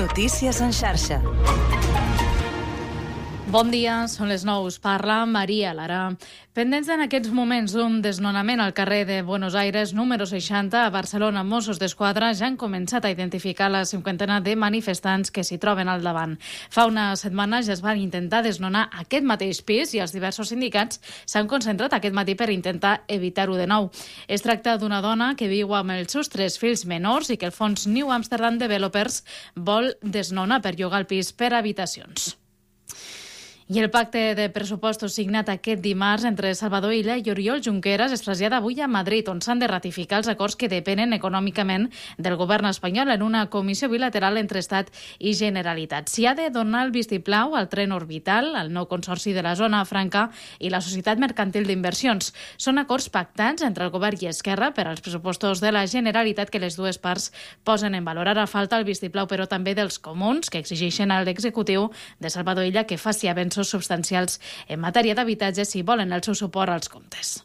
Notícies en xarxa. Bon dia, són les 9. Us parla Maria Lara. Pendents en aquests moments d'un desnonament al carrer de Buenos Aires, número 60, a Barcelona, Mossos d'Esquadra ja han començat a identificar la 50 de manifestants que s'hi troben al davant. Fa una setmana ja es van intentar desnonar aquest mateix pis i els diversos sindicats s'han concentrat aquest matí per intentar evitar-ho de nou. Es tracta d'una dona que viu amb els seus 3 fills menors i que el fons New Amsterdam Developers vol desnonar per llogar el pis per habitacions. I el pacte de pressupostos signat aquest dimarts entre Salvador Illa i Oriol Junqueras es trasllada avui a Madrid, on s'han de ratificar els acords que depenen econòmicament del govern espanyol en una comissió bilateral entre Estat i Generalitat. S'hi ha de donar el vistiplau al tren orbital, al nou consorci de la Zona Franca i la Societat Mercantil d'Inversions. Són acords pactats entre el govern i Esquerra per als pressupostos de la Generalitat que les dues parts posen en valor. Ara falta el vistiplau, però també dels comuns, que exigeixen a l'executiu de Salvador Illa que faci avenços substancials en matèria d'habitatge si volen el seu suport als comptes.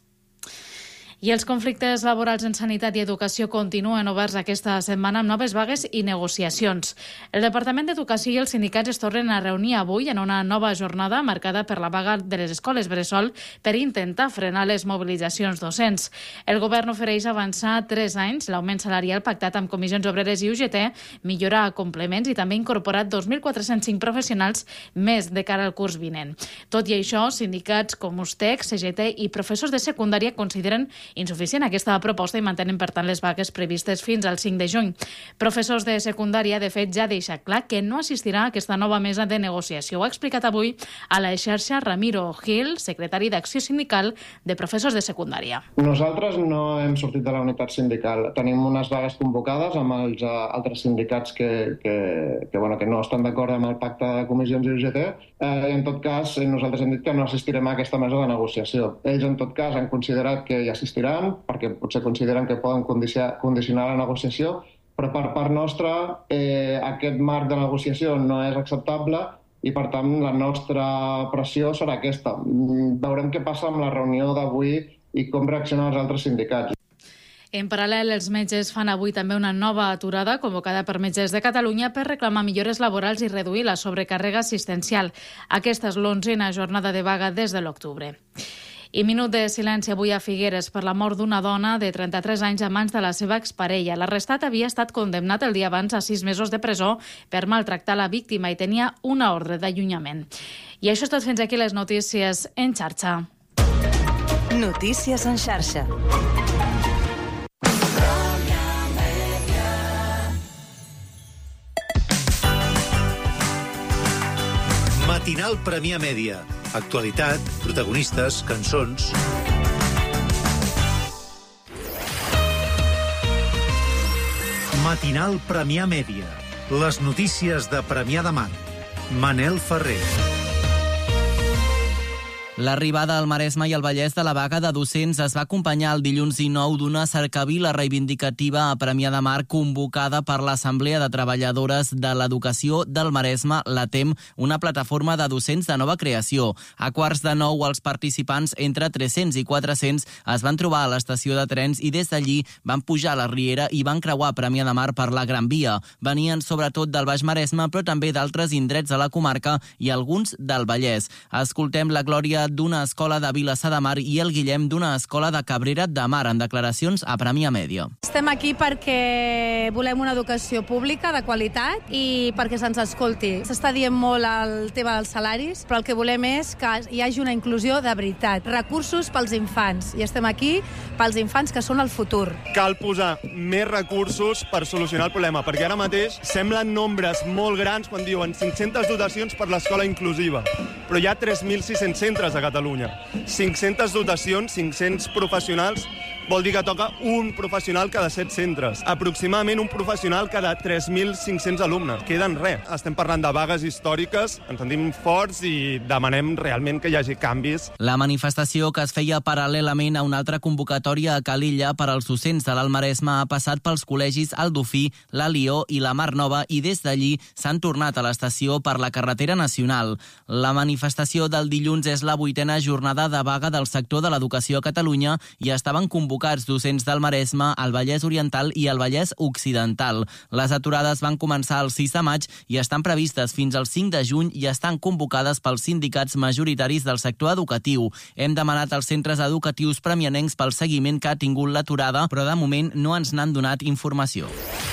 I els conflictes laborals en sanitat i educació continuen oberts aquesta setmana amb noves vagues i negociacions. El Departament d'Educació i els sindicats es tornen a reunir avui en una nova jornada marcada per la vaga de les escoles bressol per intentar frenar les mobilitzacions docents. El govern ofereix avançar 3 anys l'augment salarial pactat amb comissions obreres i UGT, millorar complements i també incorporar 2.405 professionals més de cara al curs vinent. Tot i això, sindicats com USTEC, CGT i professors de secundària consideren insuficient aquesta proposta i mantenen, per tant, les vagues previstes fins al 5 de juny. Professors de secundària, de fet, ja deixa clar que no assistirà a aquesta nova mesa de negociació. Ho ha explicat avui a la xarxa Ramiro Gil, secretari d'Acció Sindical de Professors de Secundària. Nosaltres no hem sortit de la unitat sindical. Tenim unes vagues convocades amb els altres sindicats que no estan d'acord amb el pacte de comissions i UGT. I en tot cas, nosaltres hem dit que no assistirem a aquesta mesa de negociació. Ells, en tot cas, han considerat que hi assistiran perquè potser consideren que poden condicionar la negociació, però per part nostra aquest marc de negociació no és acceptable i, per tant, la nostra pressió serà aquesta. Veurem què passa amb la reunió d'avui i com reaccionen els altres sindicats. En paral·lel, els metges fan avui també una nova aturada convocada per Metges de Catalunya per reclamar millores laborals i reduir la sobrecàrrega assistencial. Aquesta és l'11a jornada de vaga des de l'octubre. I minut de silenci avui a Figueres per la mort d'una dona de 33 anys a mans de la seva exparella. L'arrestat havia estat condemnat el dia abans a 6 mesos de presó per maltractar la víctima i tenia una ordre d'allunyament. I això és tot, fins aquí les notícies en xarxa. Notícies en xarxa. Matinal Premià Mèdia. Actualitat, protagonistes, cançons. Matinal Premià Mèdia. Les notícies de Premià de Mar. Manel Ferrer. L'arribada al Maresme i al Vallès de la vaga de docents es va acompanyar el dilluns 19 d'una cercavila reivindicativa a Premià de Mar convocada per l'Assemblea de Treballadores de l'Educació del Maresme, l'ATEM, una plataforma de docents de nova creació. A 8:45 els participants, entre 300 i 400, es van trobar a l'estació de trens i des d'allí van pujar a la Riera i van creuar Premià de Mar per la Gran Via. Venien sobretot del Baix Maresme, però també d'altres indrets de la comarca i alguns del Vallès. Escoltem la Glòria d'una escola de Vilassar de Mar i el Guillem d'una escola de Cabrera de Mar en declaracions a Premià Mèdia. Estem aquí perquè volem una educació pública de qualitat i perquè se'ns escolti. S'està dient molt el tema dels salaris, però el que volem és que hi hagi una inclusió de veritat. Recursos pels infants. I estem aquí pels infants que són el futur. Cal posar més recursos per solucionar el problema, perquè ara mateix semblen nombres molt grans quan diuen 500 dotacions per l'escola inclusiva, però hi ha 3.600 centres a Catalunya. 500 dotacions, 500 professionals, vol dir que toca un professional cada 7 centres. Aproximadament un professional cada 3.500 alumnes. Queden res. Estem parlant de vagues històriques, ens sentim forts i demanem realment que hi hagi canvis. La manifestació, que es feia paral·lelament a una altra convocatòria a Calilla per als docents de l'Alt Maresme, ha passat pels col·legis El Dofí, la Lió i la Mar Nova i des d'allí s'han tornat a l'estació per la carretera nacional. La manifestació del dilluns és la 8a jornada de vaga del sector de l'educació a Catalunya i estaven convocats convocats docents del Maresme, el Vallès Oriental i el Vallès Occidental. Les aturades van començar el 6 de maig i estan previstes fins al 5 de juny i estan convocades pels sindicats majoritaris del sector educatiu. Hem demanat als centres educatius premianencs pel seguiment que ha tingut l'aturada, però de moment no ens n'han donat informació.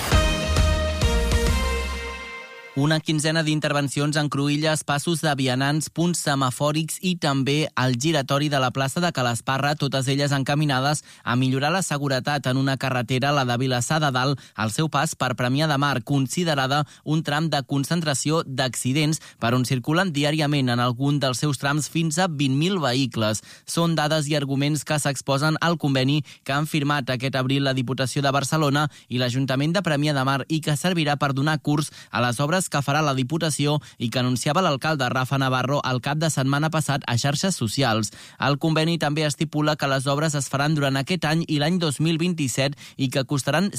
Una quinzena d'intervencions en cruïlles, passos de vianants, punts semafòrics i també el giratori de la plaça de Calasparra, totes elles encaminades a millorar la seguretat en una carretera, la de Vilassar de Dalt, al seu pas per Premià de Mar, considerada un tram de concentració d'accidents per on circulen diàriament en algun dels seus trams fins a 20.000 vehicles. Són dades i arguments que s'exposen al conveni que han firmat aquest abril la Diputació de Barcelona i l'Ajuntament de Premià de Mar i que servirà per donar curs a les obres que farà la Diputació i que anunciava l'alcalde Rafa Navarro el cap de setmana passat a xarxes socials. El conveni també estipula que les obres es faran durant aquest any i l'any 2027 i que costaran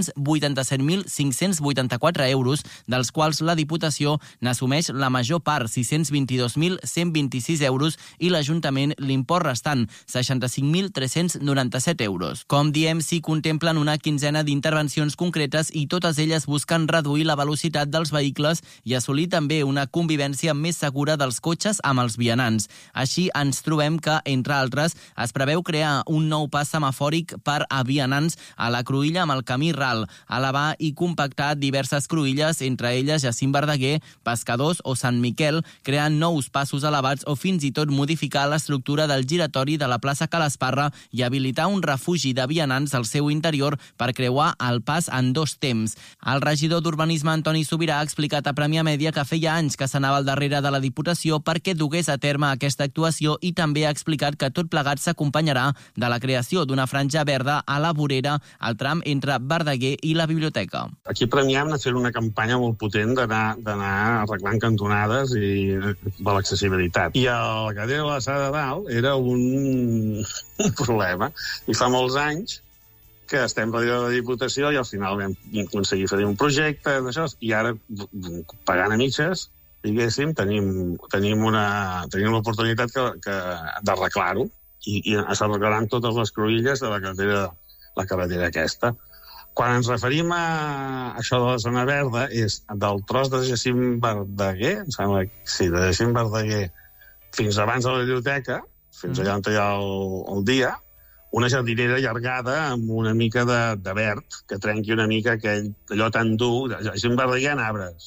687.584 euros, dels quals la Diputació n'assumeix la major part, 622.126 euros, i l'Ajuntament l'import restant, 65.397 euros. Com diem, s'hi contemplen una quinzena d'intervencions concretes i totes elles busquen reduir la velocitat dels vehicles i assolir també una convivència més segura dels cotxes amb els vianants. Així ens trobem que, entre altres, es preveu crear un nou pas semafòric per a vianants a la cruïlla amb el camí ral, elevar i compactar diverses cruïlles, entre elles Jacint Verdaguer, Pescadors o Sant Miquel, creant nous passos elevats o fins i tot modificar l'estructura del giratori de la plaça Calasparra i habilitar un refugi de vianants al seu interior per creuar el pas en dos temps. El regidor d'Urbanisme, Antoni Subirà, ha explicat a Premià Mèdia que feia anys que s'anava al darrere de la Diputació perquè dugués a terme aquesta actuació i també ha explicat que tot plegat s'acompanyarà de la creació d'una franja verda a la vorera al tram entre Verdaguer i la biblioteca. Aquí a Premià hem anat fent una campanya molt potent d'anar arreglant cantonades i de l'accessibilitat. I la carretera de Vilassar de Dalt era un problema. I fa molts anys que estem darrere de la Diputació i al final vam aconseguir fer un projecte d'això, i ara, pagant a mitges, diguéssim, tenim l'oportunitat d'arreglar-ho i s'arreglaran totes les cruïlles de la carretera aquesta. Quan ens referim a això de la zona verda, és del tros de Jacint Verdaguer, em sembla, sí, de Jacint Verdaguer, fins abans de la biblioteca, fins allà on hi ha el dia, una jardinera allargada amb una mica de verd, que trenqui una mica allò tan dur. Jacint Verdaguer hi ha arbres.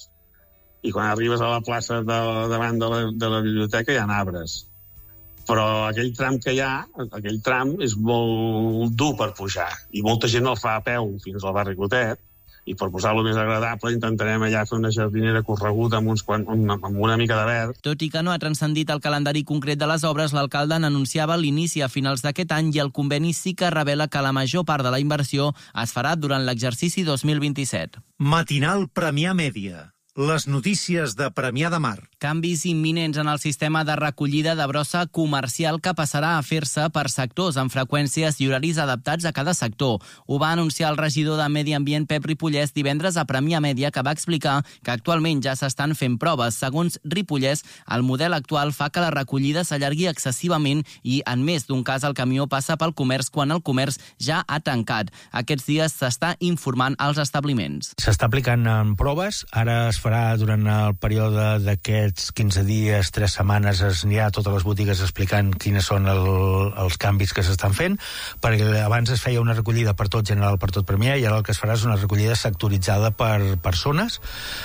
I quan arribes a la plaça davant de la biblioteca hi ha arbres. Però aquell tram que hi ha, aquell tram és molt dur per pujar. I molta gent el fa a peu fins al barri Clotet. I per posar-lo més agradable intentarem allà fer una jardinera correguda amb una mica de verd. Tot i que no ha transcendit el calendari concret de les obres, l'alcalde n'anunciava l'inici a finals d'aquest any i el conveni sí que revela que la major part de la inversió es farà durant l'exercici 2027. Matinal Premià Mèdia. Les notícies de Premià de Mar. Canvis imminents en el sistema de recollida de brossa comercial que passarà a fer-se per sectors amb freqüències i horaris adaptats a cada sector. Ho va anunciar el regidor de Medi Ambient, Pep Ripollès, divendres a Premià Mèdia, que va explicar que actualment ja s'estan fent proves. Segons Ripollès, el model actual fa que la recollida s'allargui excessivament i, en més d'un cas, el camió passa pel comerç quan el comerç ja ha tancat. Aquests dies s'està informant als establiments. S'està aplicant en proves, ara es farà durant el període d'aquests 15 dies, 3 setmanes, es anirà a totes les botigues explicant quines són els canvis que s'estan fent, perquè abans es feia una recollida per tot general, per tot Premià, i ara el que es farà és una recollida sectoritzada per persones,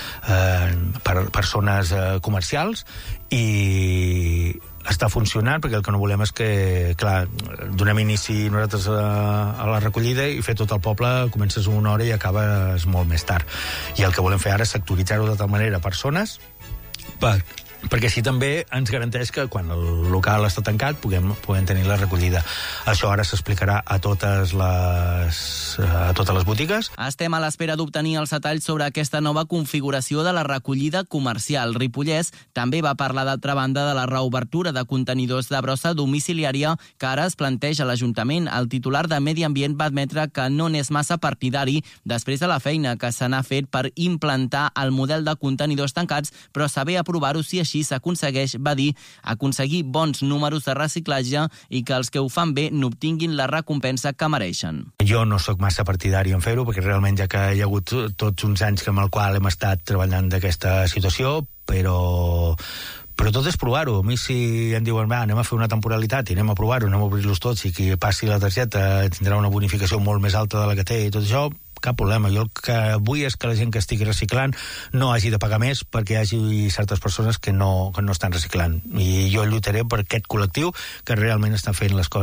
per zones comercials, i està funcionant, perquè el que no volem és que, clar, donem inici nosaltres a la recollida i fer tot el poble, comences una hora i acabes molt més tard. I el que volem fer ara és sectoritzar-ho de tal manera per zones, perquè així també ens garanteix que quan el local està tancat puguem tenir la recollida. Això ara s'explicarà a totes les botigues. Estem a l'espera d'obtenir els detalls sobre aquesta nova configuració de la recollida comercial. Ripollès també va parlar, d'altra banda, de la reobertura de contenidors de brossa domiciliària que ara es planteja a l'Ajuntament. El titular de Medi Ambient va admetre que no n'és massa partidari després de la feina que se n'ha fet per implantar el model de contenidors tancats, però saber aprovar-ho si així Així s'aconsegueix, va dir, aconseguir bons números de reciclatge i que els que ho fan bé n'obtinguin la recompensa que mereixen. Jo no sóc massa partidari en fer-ho, perquè realment ja que hi ha hagut tots uns anys amb el qual hem estat treballant d'aquesta situació, però tot és provar-ho. A mi si em diuen, anem a fer una temporalitat i anem a provar-ho, anem a obrir-los tots i qui passi la targeta tindrà una bonificació molt més alta de la que té i tot això, cap problema. Jo el que vull és que la gent que estigui reciclant no hagi de pagar més perquè hi hagi certes persones que no estan reciclant. I jo lluitaré per aquest col·lectiu que realment estan fent les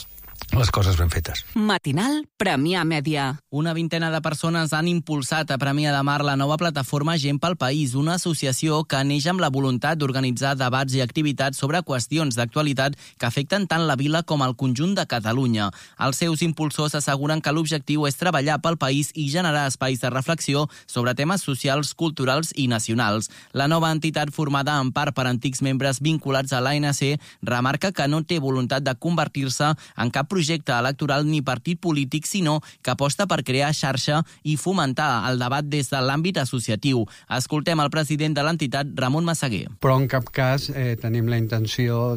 coses ben fetes. Matinal Premià Mèdia. Una vintena de persones han impulsat a Premià de Mar la nova plataforma Gent pel País, una associació que neix amb la voluntat d'organitzar debats i activitats sobre qüestions d'actualitat que afecten tant la vila com el conjunt de Catalunya. Els seus impulsors asseguren que l'objectiu és treballar pel país i generar espais de reflexió sobre temes socials, culturals i nacionals. La nova entitat, formada en part per antics membres vinculats a l'ANC, remarca que no té voluntat de convertir-se en cap projecte electoral ni partit polític, sinó que aposta per crear xarxa i fomentar el debat des de l'àmbit associatiu. Escoltem el president de l'entitat, Ramon Massaguer. Però en cap cas tenim la intenció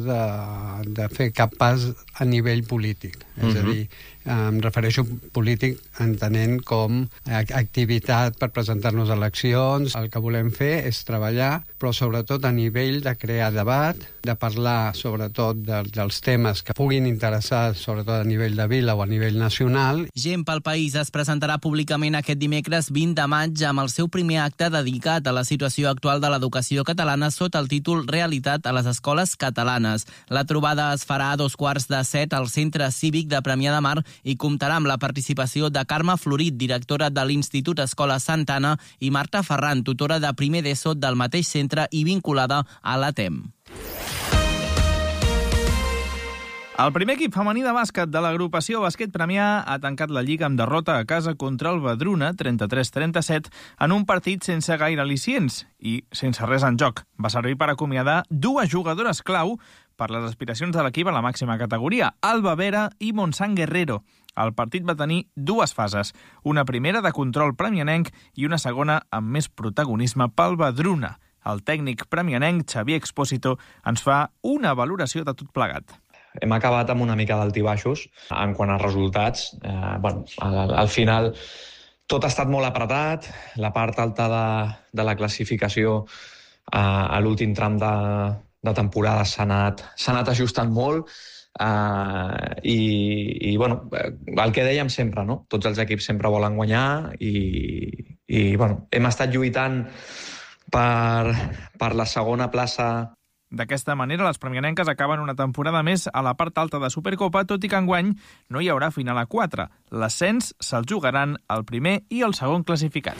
de fer cap pas a nivell polític. És a dir, em refereixo polític entenent com activitat per presentar-nos a eleccions. El que volem fer és treballar, però sobretot a nivell de crear debat, de parlar sobretot dels temes que puguin interessar sobretot a nivell de vila o a nivell nacional. Gent pel País es presentarà públicament aquest dimecres 20 de maig amb el seu primer acte dedicat a la situació actual de l'educació catalana sota el títol Realitat a les escoles catalanes. La trobada es farà a 14:45 al Centre Cívic de Premià de Mar i comptarà amb la participació de Carme Florit, directora de l'Institut Escola Santana, i Marta Ferran, tutora de primer d'ESO del mateix centre i vinculada a l'ATEM. El primer equip femení de bàsquet de l'agrupació Bàsquet Premià ha tancat la Lliga amb derrota a casa contra el Vedruna, 33-37, en un partit sense gaire al·licients i sense res en joc. Va servir per acomiadar dues jugadores clau per les aspiracions de l'equip a la màxima categoria, Alba Vera i Montsant Guerrero. El partit va tenir dues fases, una primera de control premianenc i una segona amb més protagonisme pel Vedruna. El tècnic premianenc, Xavier Expósito, ens fa una valoració de tot plegat. Hem acabat amb una mica d'altibaixos en quant a resultats. Al final tot ha estat molt apretat. La part alta de la classificació a l'últim tram de temporada s'ha anat ajustant molt. I el que dèiem sempre, no? Tots els equips sempre volen guanyar i hem estat lluitant per la segona plaça. D'aquesta manera, les premianenques acaben una temporada més a la part alta de Supercopa, tot i que enguany no hi haurà final a 4. L'ascens se'l jugaran el primer i el segon classificat.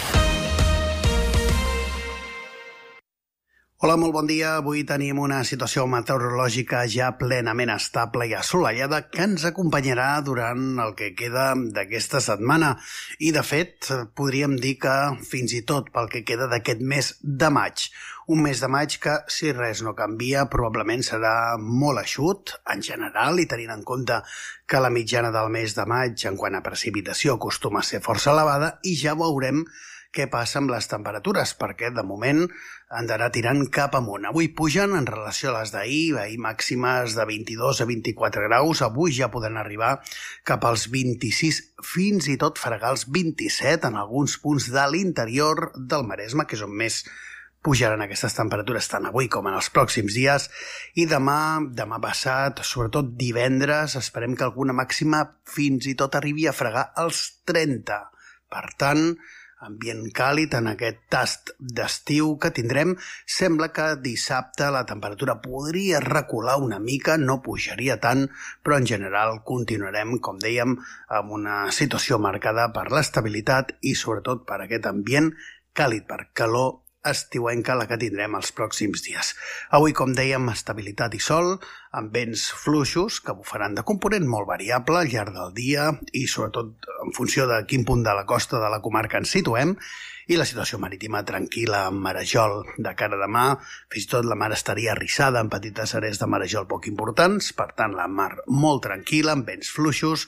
Hola, molt bon dia. Avui tenim una situació meteorològica ja plenament estable i assolellada que ens acompanyarà durant el que queda d'aquesta setmana. I, de fet, podríem dir que fins i tot pel que queda d'aquest mes de maig. Un mes de maig que, si res no canvia, probablement serà molt eixut, en general, i tenint en compte que la mitjana del mes de maig, en quant a precipitació, acostuma a ser força elevada, i ja veurem què passa amb les temperatures, perquè de moment han d'anar tirant cap amunt. Avui pugen en relació a les d'ahir, ahir màximes de 22 a 24 graus, avui ja poden arribar cap als 26, fins i tot fregar els 27 en alguns punts de l'interior del Maresme, que és on més pujaran aquestes temperatures tant avui com en els pròxims dies, i demà passat, sobretot divendres, esperem que alguna màxima fins i tot arribi a fregar els 30. Per tant, ambient càlid en aquest tast d'estiu que tindrem. Sembla que dissabte la temperatura podria recular una mica, no pujaria tant, però en general continuarem, com dèiem, amb una situació marcada per l'estabilitat i sobretot per aquest ambient càlid, per calor estiuenca la que tindrem els pròxims dies. Avui, com dèiem, estabilitat i sol, amb vents fluixos que bufaran de component molt variable al llarg del dia i sobretot en funció de quin punt de la costa de la comarca ens situem, i la situació marítima tranquil·la amb marejol de cara a demà. Fins i tot la mar estaria arrissada en petites àrees de marejol poc importants, per tant la mar molt tranquil·la, amb vents fluixos,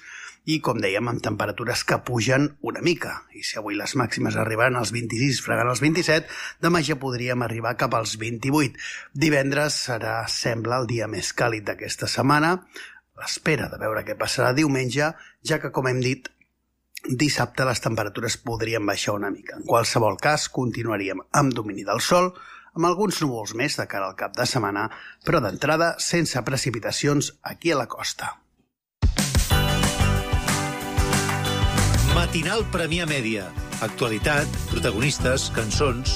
i, com dèiem, amb temperatures que pugen una mica. I si avui les màximes arribaran als 26, fregant els 27, demà ja podríem arribar cap als 28. Divendres serà, sembla, el dia més càlid d'aquesta setmana. L'espera de veure què passarà diumenge, ja que, com hem dit, dissabte les temperatures podrien baixar una mica. En qualsevol cas, continuaríem amb domini del sol, amb alguns núvols més de cara al cap de setmana, però d'entrada sense precipitacions aquí a la costa. Matinal Premià Mèdia. Actualitat, protagonistes, cançons...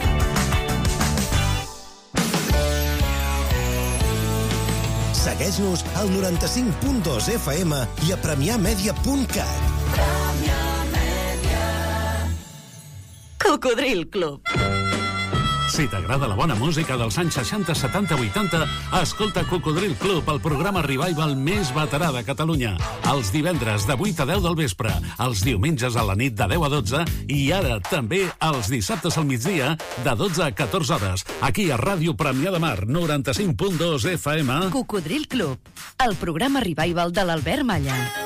Segueix-nos al 95.2 FM i a premiamedia.cat. Cocodril Club. Si t'agrada la bona música dels anys 60, 70, 80, escolta Cocodril Club, el programa revival més veterà de Catalunya. Els divendres de 8 a 10 del vespre, els diumenges a la nit de 10 a 12 i ara també els dissabtes al migdia de 12 a 14 hores, aquí a Ràdio Premià de Mar, 95.2 FM. Cocodril Club, el programa revival de l'Albert Malla.